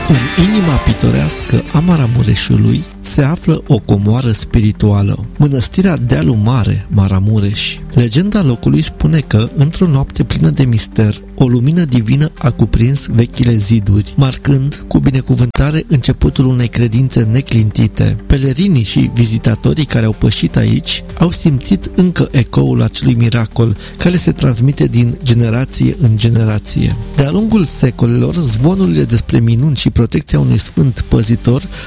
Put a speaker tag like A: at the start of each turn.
A: În inima pitorească a Maramureșului se află o comoară spirituală, mănăstirea Dealul Mare, Maramureș. Legenda locului spune că, într-o noapte plină de mister, o lumină divină a cuprins vechile ziduri, marcând cu binecuvântare începutul unei credințe neclintite. Pelerinii și vizitatorii care au pășit aici au simțit încă ecoul acelui miracol care se transmite din generație în generație. De-a lungul secolelor, zvonurile despre minuni și protecția unui sfânt păzitor